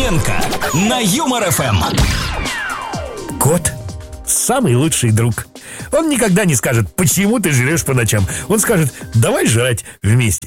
Давыденко на Юмор ФМ. Кот – самый лучший друг. Он никогда не скажет, почему ты жрешь по ночам. Он скажет, давай жрать вместе.